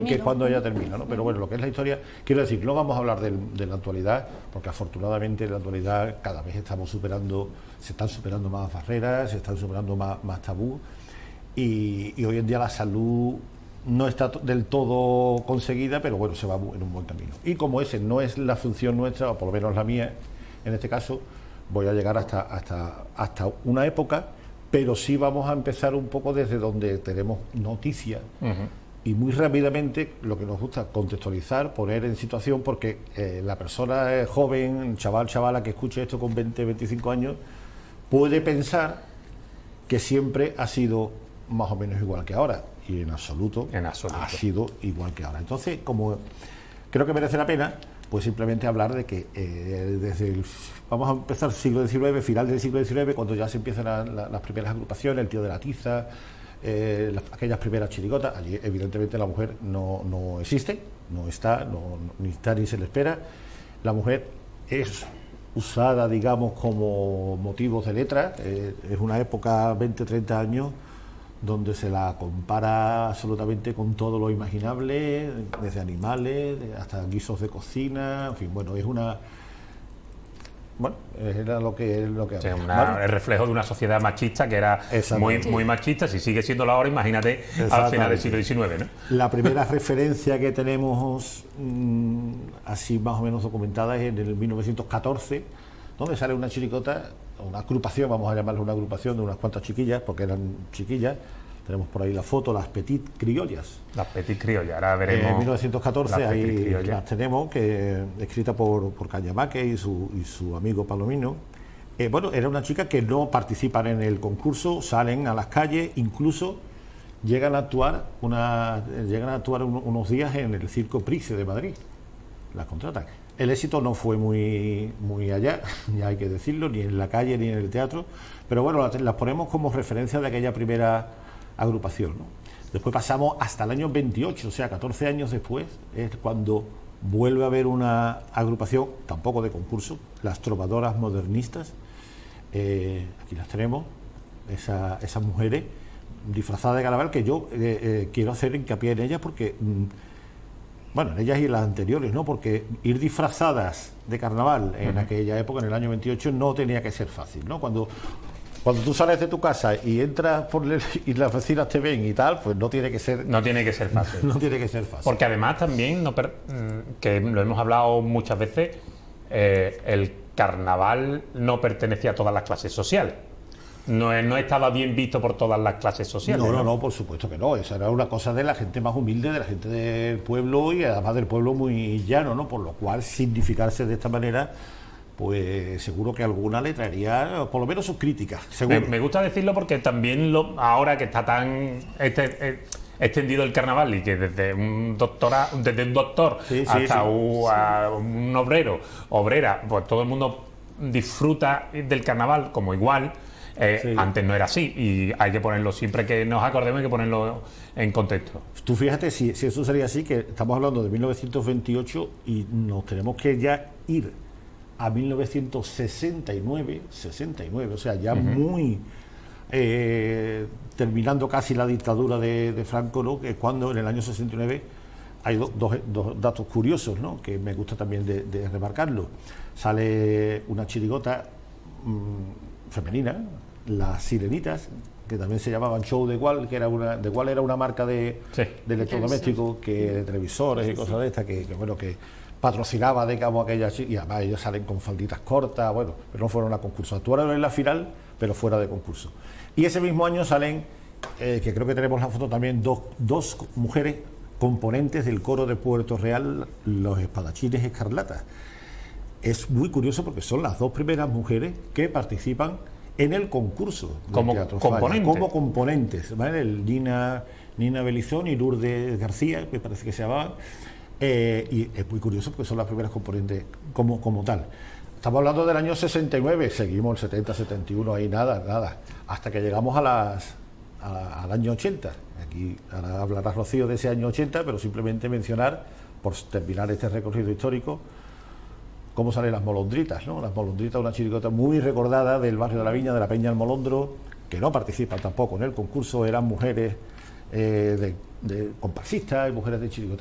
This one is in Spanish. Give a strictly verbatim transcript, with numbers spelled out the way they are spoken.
que es cuando ella termina, ¿no? Pero bueno, lo que es la historia, quiero decir, no vamos a hablar del, de la actualidad, porque afortunadamente en la actualidad cada vez estamos superando, se están superando más barreras, se están superando más, más tabú, y, y hoy en día la salud no está del todo conseguida, pero bueno, se va en un buen camino. Y como ese no es la función nuestra, o por lo menos la mía, en este caso, voy a llegar hasta, hasta, hasta una época, pero sí vamos a empezar un poco desde donde tenemos noticias. Uh-huh. Y muy rápidamente, lo que nos gusta, contextualizar, poner en situación, porque eh, la persona eh, joven, chaval, chavala que escuche esto con veinte, veinticinco años, puede pensar que siempre ha sido más o menos igual que ahora, y en absoluto, en absoluto. ha sido igual que ahora. Entonces, como creo que merece la pena, pues simplemente hablar de que eh, desde el, vamos a empezar siglo diecinueve, final del siglo diecinueve, cuando ya se empiezan la, la, las primeras agrupaciones, el tío de la tiza, Eh, las, aquellas primeras chirigotas. Allí evidentemente la mujer no, no existe, no está, no, no, ni está ni se le espera. La mujer es usada, digamos, como motivos de letra. Eh, es una época, veinte, treinta años, donde se la compara absolutamente con todo lo imaginable, desde animales hasta guisos de cocina, en fin, bueno, es una... Bueno, era lo que lo que sí, una, ¿vale? El reflejo de una sociedad machista que era muy, muy machista. Si sigue siendo ahora, imagínate al final del siglo diecinueve, ¿no? La primera referencia que tenemos mmm, así más o menos documentada es en el mil novecientos catorce, donde sale una chiricota, una agrupación, vamos a llamarla una agrupación de unas cuantas chiquillas, porque eran chiquillas. Tenemos por ahí la foto, las Petit Criollas. Las Petit Criollas, ahora veremos. En mil novecientos catorce, ahí las tenemos, que escrita por, por Cañamaque y su, y su amigo Palomino. Eh, bueno, era una chica que no participan en el concurso, salen a las calles, incluso llegan a actuar, una, llegan a actuar un, unos días en el Circo Price de Madrid. Las contratan. El éxito no fue muy, muy allá, ya hay que decirlo, ni en la calle ni en el teatro, pero bueno, las, las ponemos como referencia de aquella primera agrupación, ¿no? Después pasamos hasta el año veintiocho, o sea, catorce años después, es cuando vuelve a haber una agrupación, tampoco de concurso, las Trovadoras Modernistas. Eh, aquí las tenemos, esa, esas mujeres disfrazadas de carnaval, que yo eh, eh, quiero hacer hincapié en ellas porque, mm, bueno, en ellas y en las anteriores, ¿no? Porque ir disfrazadas de carnaval en uh-huh. aquella época, en el año veintiocho, no tenía que ser fácil, ¿no? Cuando Cuando tú sales de tu casa y entras por el, y las vecinas te ven y tal, pues no tiene que ser... No tiene que ser fácil. No tiene que ser fácil. Porque además también, no per, que lo hemos hablado muchas veces, eh, el carnaval no pertenecía a todas las clases sociales. No, no estaba bien visto por todas las clases sociales. No, no, no, por supuesto que no. Esa era una cosa de la gente más humilde, de la gente del pueblo y además del pueblo muy llano, ¿no? Por lo cual significarse de esta manera... pues seguro que alguna le traería por lo menos sus críticas. Me, me gusta decirlo porque también lo, ahora que está tan este, extendido el carnaval y que desde un doctora, desde un doctor sí, sí, hasta sí, un, sí. A un obrero, obrera, pues todo el mundo disfruta del carnaval como igual. Eh, sí. Antes no era así y hay que ponerlo, siempre que nos acordemos hay que ponerlo en contexto. Tú fíjate si, si eso sería así, que estamos hablando de mil novecientos veintiocho y nos tenemos que ya ir a mil novecientos sesenta y nueve, sesenta y nueve, o sea, ya uh-huh. muy eh, terminando casi la dictadura de, de Franco, ¿no? Que es cuando en el año sesenta y nueve hay do, dos, dos datos curiosos, ¿no? Que me gusta también de, de remarcarlo. Sale una chirigota mmm, femenina, las Sirenitas, que también se llamaban Show de Igual, que era una, de Igual era una marca de, sí. de electrodomésticos, que de televisores y cosas de estas, que, que bueno, que patrocinaba, digamos, aquellas, y además ellos salen con falditas cortas, bueno, pero no fueron a concurso, actuaron en la final, pero fuera de concurso. Y ese mismo año salen, eh, que creo que tenemos la foto también, dos, dos mujeres componentes del coro de Puerto Real, los Espadachines Escarlatas. Es muy curioso porque son las dos primeras mujeres que participan en el concurso de como Teatro componentes. Falla, como componentes, ¿vale? El Nina, Nina Belizón y Lourdes García, me parece que se llamaban. Eh, y es muy curioso porque son las primeras componentes como, como tal. Estamos hablando del año sesenta y nueve, seguimos el setenta, setenta y uno, ahí nada, nada, hasta que llegamos a las, a, al año ochenta. Aquí ahora hablará Rocío de ese año ochenta, pero simplemente mencionar, por terminar este recorrido histórico, cómo salen las Molondritas, ¿no? Las Molondritas, una chirigota muy recordada del barrio de la Viña, de la Peña del Molondro, que no participan tampoco en el concurso, eran mujeres eh, de, de comparsistas y mujeres de chirigota.